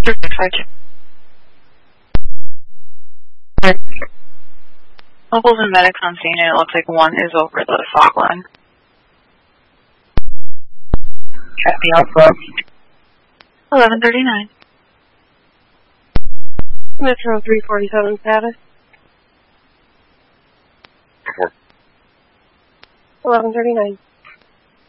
Locals and medics on scene, and it looks like one is over the fog line. Copy, Alpha. 11:39. Metro 347 status. 11:39.